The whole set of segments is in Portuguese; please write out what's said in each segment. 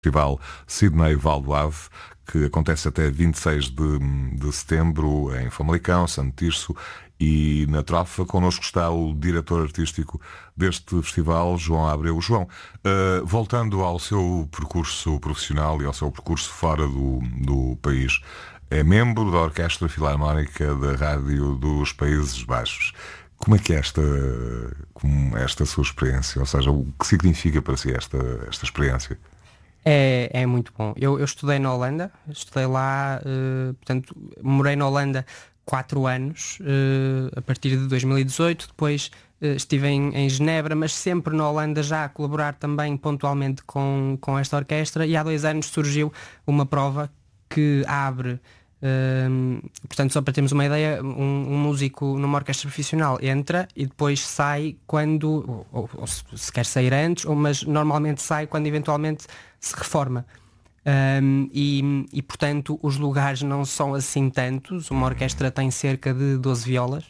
Festival Sydney Val do Ave, que acontece até 26 de setembro em Famalicão, Santo Tirso e na Trofa. Connosco está o diretor artístico deste festival, João Abreu. João, voltando ao seu percurso profissional e ao seu percurso fora do país, é membro da Orquestra Filarmónica da Rádio dos Países Baixos. Como é que é esta sua experiência? Ou seja, o que significa para si esta experiência? É muito bom. Eu estudei na Holanda, estudei lá, portanto, morei na Holanda 4 anos, a partir de 2018, depois estive em Genebra, mas sempre na Holanda já a colaborar também pontualmente com esta orquestra, e há 2 anos surgiu uma prova que abre, portanto, só para termos uma ideia, um músico numa orquestra profissional entra e depois sai quando, ou se quer sair antes, mas normalmente sai quando eventualmente se reforma. Portanto os lugares não são assim tantos. Uma orquestra tem cerca de 12 violas,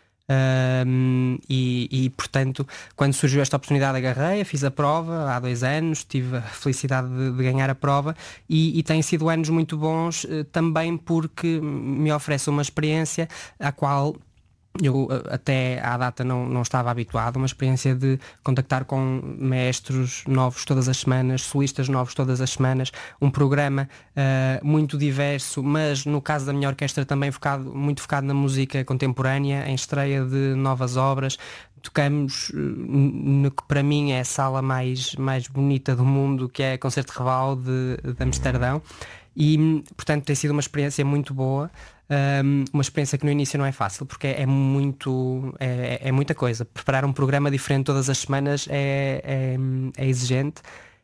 portanto, quando surgiu esta oportunidade, agarrei, fiz a prova há 2 anos, tive a felicidade de ganhar a prova, e têm sido anos muito bons, também porque me oferece uma experiência à qual eu até à data não estava habituado, uma experiência de contactar com maestros novos todas as semanas, solistas novos todas as semanas, um programa muito diverso, mas no caso da minha orquestra também muito focado na música contemporânea, em estreia de novas obras. Tocamos no que para mim é a sala mais bonita do mundo, que é a Concerto Reval de Amsterdão, e portanto tem sido uma experiência muito boa. Uma experiência que no início não é fácil, porque é muita coisa. Preparar um programa diferente todas as semanas é exigente,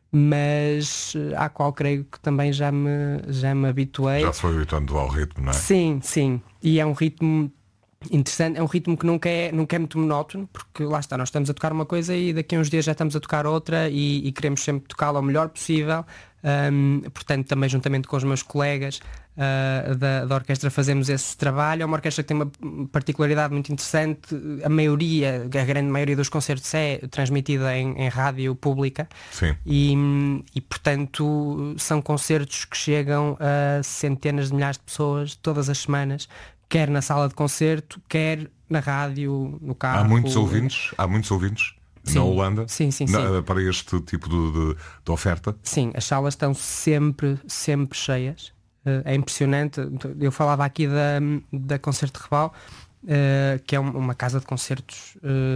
mas à qual creio que também já me habituei. Já se foi habituando ao ritmo, não é? Sim, e é um ritmo interessante, é um ritmo que nunca é muito monótono, porque lá está, nós estamos a tocar uma coisa e daqui a uns dias já estamos a tocar outra, e queremos sempre tocá-la o melhor possível. Portanto, também juntamente com os meus colegas da orquestra fazemos esse trabalho. É uma orquestra que tem uma particularidade muito interessante. A grande maioria dos concertos é transmitida em rádio pública. Sim. E portanto são concertos que chegam a centenas de milhares de pessoas todas as semanas, quer na sala de concerto, quer na rádio, no carro. Há muitos ouvintes sim, na Holanda, sim. Para este tipo de oferta? Sim, as salas estão sempre cheias. É impressionante. Eu falava aqui da Concerto Reval, que é uma casa de concertos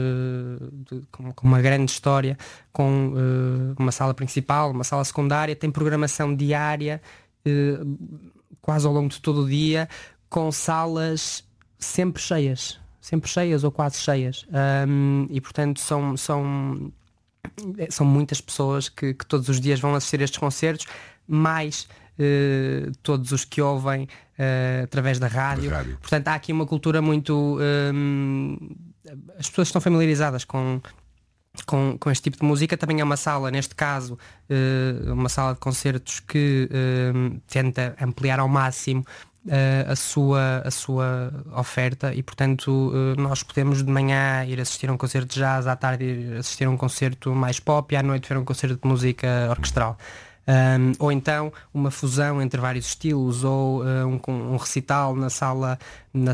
com uma grande história, com uma sala principal, uma sala secundária, tem programação diária, quase ao longo de todo o dia, com salas sempre cheias ou quase cheias, e portanto são muitas pessoas que todos os dias vão assistir a estes concertos, mais todos os que ouvem através da rádio. Portanto, há aqui uma cultura muito... as pessoas estão familiarizadas com este tipo de música. Também é uma sala, neste caso, uma sala de concertos que tenta ampliar ao máximo a sua oferta, e portanto nós podemos de manhã ir assistir a um concerto de jazz, à tarde ir assistir a um concerto mais pop, e à noite ver um concerto de música orquestral. Ou então uma fusão entre vários estilos, ou um recital na sala de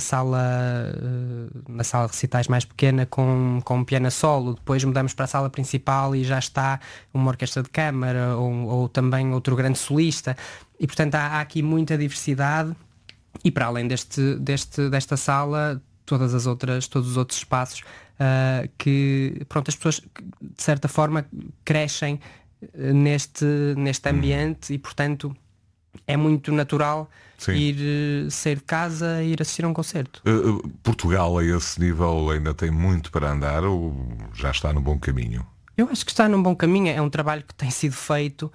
recitais mais pequena com um piano a solo. Depois mudamos para a sala principal e já está uma orquestra de câmara, ou também outro grande solista, e portanto há aqui muita diversidade. E para além desta sala, todos os outros espaços, que pronto, as pessoas de certa forma crescem neste ambiente, e portanto é muito natural sair de casa e ir assistir a um concerto. Portugal a esse nível ainda tem muito para andar, ou já está no bom caminho? Eu acho que está num bom caminho. É um trabalho que tem sido feito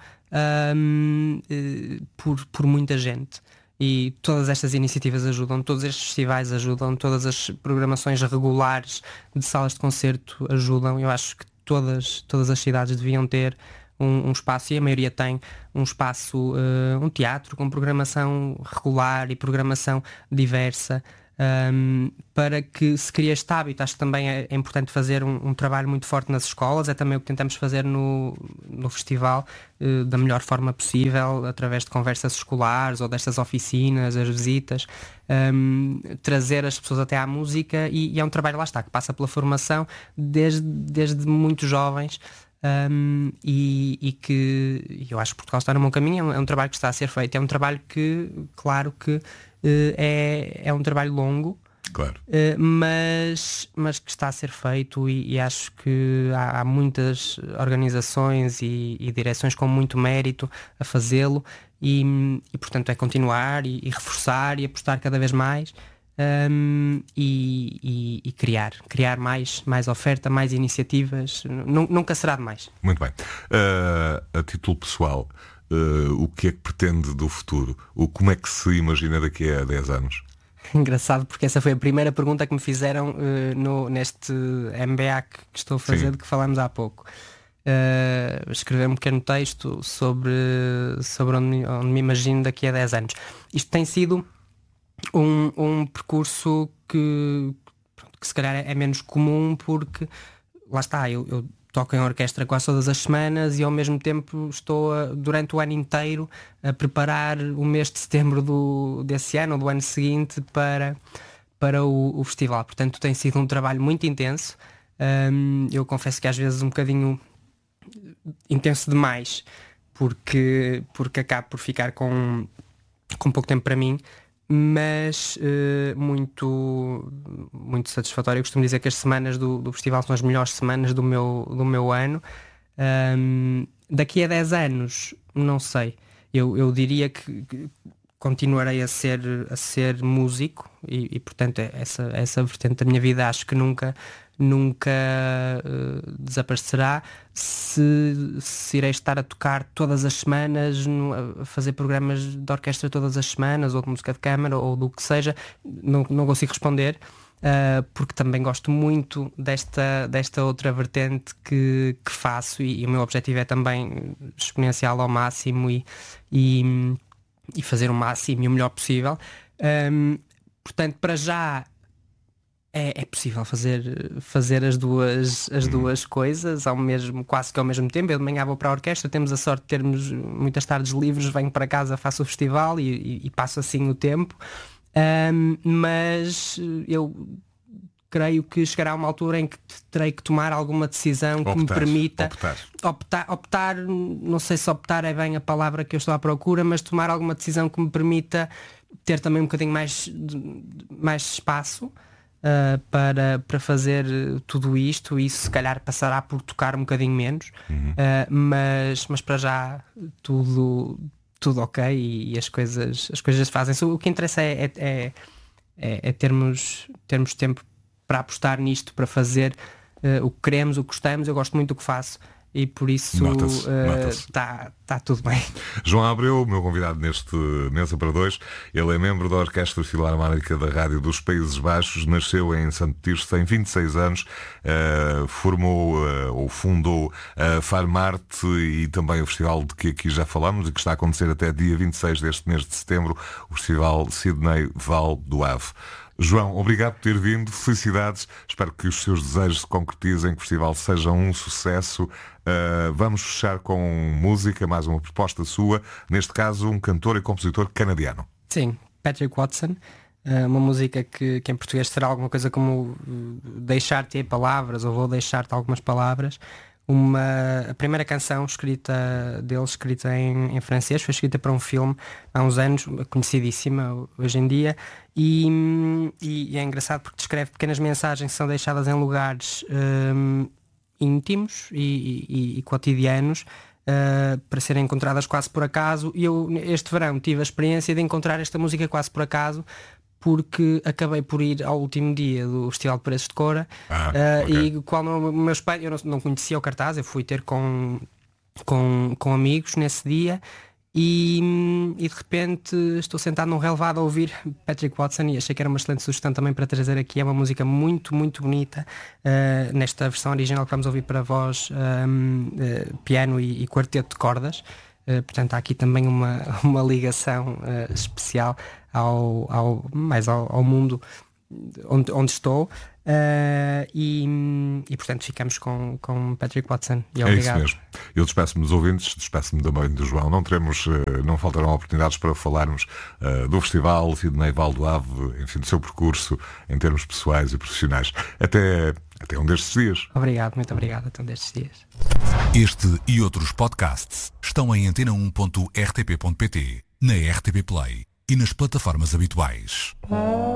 por muita gente, e todas estas iniciativas ajudam, todos estes festivais ajudam, todas as programações regulares de salas de concerto ajudam. Eu acho que todas as cidades deviam ter um espaço, e a maioria tem um espaço, um teatro com programação regular e programação diversa, para que se crie este hábito. Acho que também é importante fazer um trabalho muito forte nas escolas, é também o que tentamos fazer no festival, da melhor forma possível, através de conversas escolares ou destas oficinas, as visitas, trazer as pessoas até à música, e é um trabalho, lá está, que passa pela formação desde muito jovens. E que eu acho que Portugal está no bom caminho. É um trabalho que está a ser feito, é um trabalho que, claro que é um trabalho longo, claro. mas que está a ser feito, e acho que há muitas organizações e direções com muito mérito a fazê-lo, e portanto é continuar e reforçar e apostar cada vez mais. E criar mais oferta, mais iniciativas. Nunca será demais. Muito bem. A título pessoal, o que é que pretende do futuro? Como é que se imagina daqui a 10 anos? Engraçado, porque essa foi a primeira pergunta que me fizeram neste MBA que estou a fazer. Sim. De que falámos há pouco. Escrever um pequeno texto sobre onde me imagino daqui a 10 anos. Isto tem sido um percurso que se calhar é menos comum, porque lá está, eu toco em orquestra quase todas as semanas, e ao mesmo tempo estou durante o ano inteiro a preparar o mês de setembro desse ano ou do ano seguinte para o festival. Portanto, tem sido um trabalho muito intenso. Eu confesso que às vezes um bocadinho intenso demais, porque acabo por ficar com pouco tempo para mim, mas muito satisfatório. Eu costumo dizer que as semanas do festival são as melhores semanas do meu ano. Daqui a 10 anos, não sei. Eu diria que continuarei a ser músico, e portanto essa vertente da minha vida acho que nunca desaparecerá. Se irei estar a tocar todas as semanas, a fazer programas de orquestra todas as semanas, ou de música de câmara, ou do que seja, não consigo responder, porque também gosto muito desta outra vertente que faço, e o meu objetivo é também exponenciá-la ao máximo e fazer o máximo e o melhor possível. Portanto, para já é possível fazer as duas coisas quase que ao mesmo tempo. Eu de manhã vou para a orquestra, temos a sorte de termos muitas tardes livres, venho para casa, faço o festival e passo assim o tempo. Mas eu creio que chegará uma altura em que terei que tomar alguma decisão que me permita optar. Não sei se optar é bem a palavra que eu estou à procura, mas tomar alguma decisão que me permita ter também um bocadinho mais espaço para fazer tudo isto. E isso se calhar passará por tocar um bocadinho menos, mas para já tudo ok, e as coisas fazem-se. O que interessa é termos tempo para apostar nisto, para fazer o que queremos, o que gostamos. Eu gosto muito do que faço, e por isso está tudo bem. João Abreu, meu convidado neste Mesa para Dois. Ele é membro da Orquestra Filarmónica da Rádio dos Países Baixos, nasceu em Santo Tirso, tem 26 anos, fundou a Farmarte e também o festival de que aqui já falamos, e que está a acontecer até dia 26 deste mês de setembro, o Festival Sydney Val do Ave. João, obrigado por ter vindo, felicidades, espero que os seus desejos se concretizem, que o festival seja um sucesso. Vamos fechar com música, mais uma proposta sua, neste caso um cantor e compositor canadiano. Sim, Patrick Watson, uma música que em português será alguma coisa como Deixar-te palavras, ou Vou Deixar-te algumas palavras. A primeira canção escrita em francês, foi escrita para um filme há uns anos, conhecidíssima hoje em dia, e é engraçado porque descreve pequenas mensagens que são deixadas em lugares íntimos e cotidianos, para serem encontradas quase por acaso. E eu este verão tive a experiência de encontrar esta música quase por acaso, porque acabei por ir ao último dia do Festival de Paredes de Cora, okay. E qual meus pais, eu não conhecia o cartaz, eu fui ter com amigos nesse dia, e de repente estou sentado num relevado a ouvir Patrick Watson, e achei que era uma excelente sugestão também para trazer aqui. É uma música muito, muito bonita, nesta versão original que vamos ouvir para voz, piano e quarteto de cordas. Portanto, há aqui também uma ligação especial ao mundo onde estou, e portanto ficamos com Patrick Watson. E obrigado. É isso mesmo. Eu despeço-me dos ouvintes, despeço-me também do João. Não faltarão oportunidades para falarmos do Festival Sidney Valdoave, enfim, do seu percurso em termos pessoais e profissionais. Até um destes dias. Muito obrigado, até um destes dias. Este e outros podcasts estão em antena1.rtp.pt, na RTP Play e nas plataformas habituais.